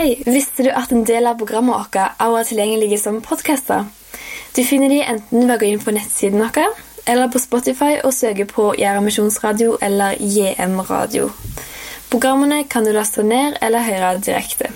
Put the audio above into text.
Hei, visste du at en del av programmet vårt også er tilgjengelige som podcaster? Du finner de enten ved å gå inn på nettsiden vår, eller på Spotify og søke på Gjæra Misjonsradio eller JM Radio. Programmene kan du laste ned eller høre direkte.